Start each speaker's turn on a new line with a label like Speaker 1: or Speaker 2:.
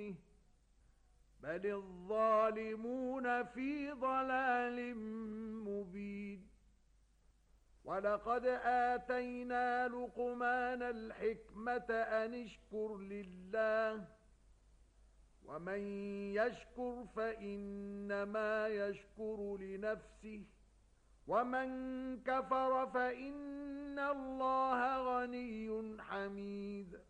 Speaker 1: فيه بل الظالمون في ضلال مبين ولقد آتينا لقمان الحكمة أن اشكر لله ومن يشكر فإنما يشكر لنفسه ومن كفر فإن الله غني حميد